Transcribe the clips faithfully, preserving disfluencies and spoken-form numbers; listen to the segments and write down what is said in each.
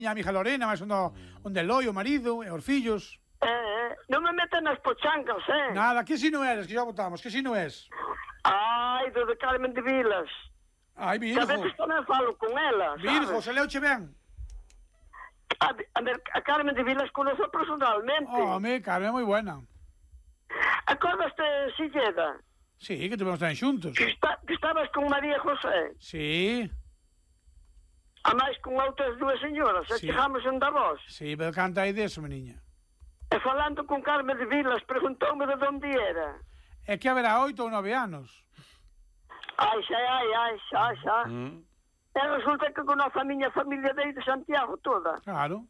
a amiga Lorena, máis onde, onde Eloi, o marido, e os fillos. Eh, eh, non me meten nas pochancas, eh? Nada, que si non eres, que xa votamos, que si non és. Ai, do de Carmen de Vilas. Ai, Que Virgo. a veces tamén falo con ela, Virgo, sabes? se leuche ben. A, a ver, a Carmen de Vilas conoce personalmente. Oh, me, Carmen, é moi buena. Acordaste, Silleda? Sí, que tuvemos tamén xuntos. Que, está, que estabas con María José? Sí, A máis con outras dúas señoras, e Sí. chegamos en Davos. sí, pero canta aí deso, meniña. E falando con Carmen de Vilas, preguntoume de onde era. É que haberá oito ou nove anos. Ai, xa, ai, ai, xa, xa. Mm. E resulta que conoce a miña familia de aí de Santiago toda. Claro.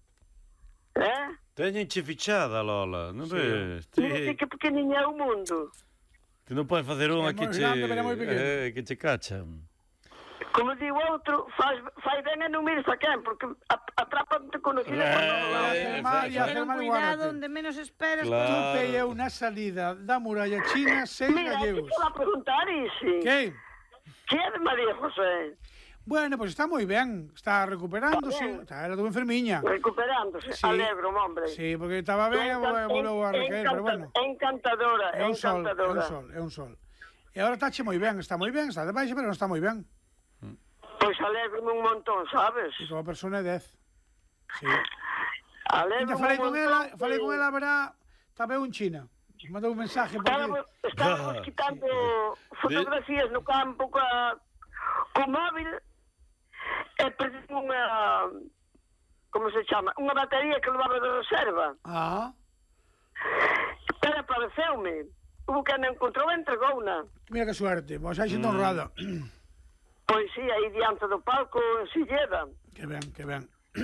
Eh? Teñenche fichada, Lola, non Sí. ves? Mira Ti, que pequeniña é o mundo. ti non podes facer unha É que moi che, grande, pero é moi pequeno. eh, que che cachan. Como digo outro, faz, fai ben e non mires a quen, porque atrapan-te conocida Eh, por Eh, nada. hacer mal y hacer Ten mal, cuidado guárdate. onde menos esperas. Claro. Tupe eu na salida da muralla china seis Mira, que gallegos. te va a preguntar, Isi. Que? Que é de María José? Bueno, pues está moi ben. Está recuperándose. Está ben. Está, era tuve enfermiña. Recuperándose. Sí. Alegro, hombre. Sí, porque estaba ben e Encan- volveu a en- recaer, pero bueno. Encantadora, É un sol, é un encantadora. sol, é un sol. E agora tache moi ben, está moi ben, está de baixa, pero non está moi ben. Pois alegro un montón, sabes? E como persona é dez. Sí. Alegro Ainda un falei con montón ela, que- falei con ela, verá, estaba eu en China. Mandou un mensaje porque... Estábamos, estábamos Ah, quitando fotografías no campo ca, co móvil e perdí unha, como se chama, unha batería que levaba de reserva. Ah, Pero apareceume. Hubo que me encontrou e entregouna. mira que suerte, pois hai xente honrada. Pois sí, aí diante do palco en Silleda. Que ben, que ben.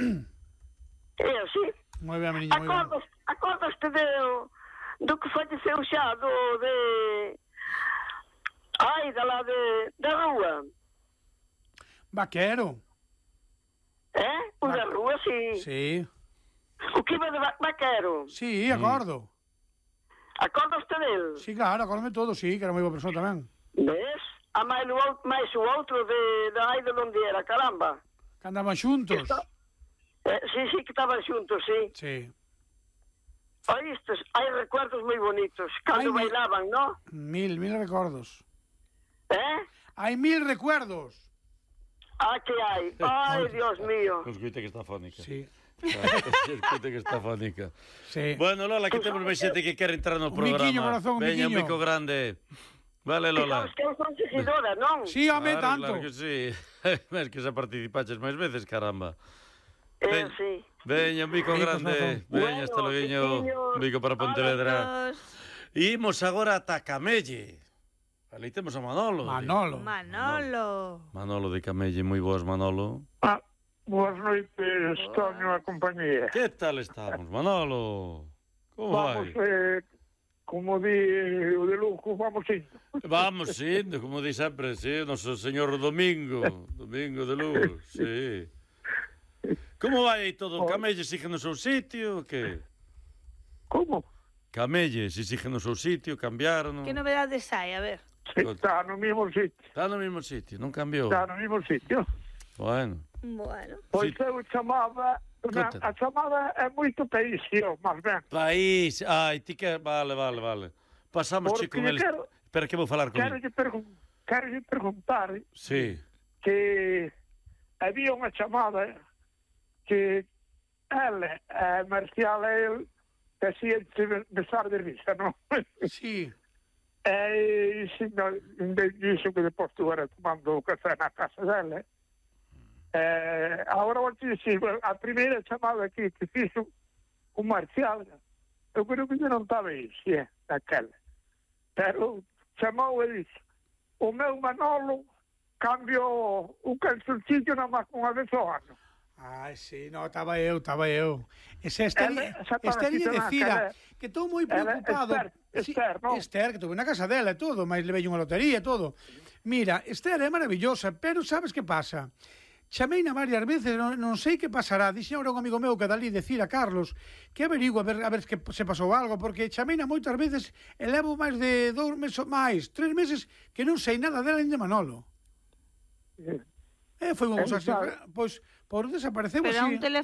É así. Moi ben, meniña, moi ben. Acordas, acordaste de, do que falleceu xa, do de... Ai, da lá de, da rúa. Vaquero. Eh? O da rúa, sí. Sí, O que iba de va- vaquero. sí, acordo. Acordaste del? Sí, claro, acordome todo, sí, que era moi boa persona tamén. Ves? A máis o, out- máis o outro de, de aí de onde era, caramba. Que andaban xuntos. Está- Eh, sí, sí, que estaban xuntos, sí. Sí. Oístes, hai recuerdos moi bonitos. Cando Ai, mi- bailaban, ¿no? Mil, mil recordos. Eh? Hai mil recuerdos. Ah, que hai. Ai, Dios mío. Escoita que está fónica. Sí, Escoita que está fónica. sí. Bueno, Lola, que temos máis xente que quere entrar no Un miquiño, programa. corazón, un Veña, un miquiño. mico grande. Vale, Que Lola. sabes que eu son seguidora, non? Sí, home, Claro, tanto. Claro que sí. Ves que xa participaches máis veces, caramba. Eh, Ven. sí. Veña, un bico Ricos, grande. razón. Veña, hasta Bueno, logo, chiquiños. un bico para Pontevedra. Adiós. Imos agora ata Camelle. Ali temos a Manolo. Manolo. Manolo. Manolo de Camelle, moi boas, Manolo. Ah, boas noites, Toño a compañía. Que tal estamos, Manolo? Como Vamos, vai? eh, como di o de Lujo, vamos indo. Vamos indo, como di sempre, sí, o noso señor Domingo, Domingo de Luz, sí. Como vai todo? Camelle sigue no seu sitio, que? Como? Camelle, si sigue no seu sitio, cambiaron. Que novedades hai? A ver. Sí, está no mismo sitio. Está no mesmo sitio, non cambiou. Está no mismo sitio. Bueno, Bueno. Pois Sí. eu chamaba... Na, Conta. a chamada é moito paísio, mas ben. país, ai, ti que... Vale, vale, vale. Pasamos, Porque chico, con eles... quero- Espera que vou falar con Quero ele. lle, pergun quero lle preguntar Sí. que había unha chamada que ele, a Marcial, ele, hacía besar de risa, non? Sí. E si, no, diso que depois tu era tomando o café na casa dela. Eh, agora vou te dicir, a primeira chamada aquí que fixo o Marcial, eu creo que non estaba aí, si é, naquela. Pero chamou e dixo, o meu Manolo cambiou o calzoncillo na má unha vez ao ano. Ai, sí, no, estaba eu, estaba eu. Ese estaría, Ela xa estaba estaría aquí de tamén, cira, que que estou moi ela- preocupado. Esther, Esther, non? Esther, que tuve na casa dela e todo, mas levei unha lotería e todo. Mira, Esther é maravillosa, pero sabes que pasa? Chameina varias veces, non, non sei que pasará. Dixe agora un amigo meu que dali decir a Carlos que averigua a ver, a ver que se pasou algo, porque chameina moitas veces e levo máis de dous meses, máis, tres meses que non sei nada dela nin de Manolo. Eh, Eh, foi unha É cousa así, verdade. pois, Por desapareceu Pero así. un teléfono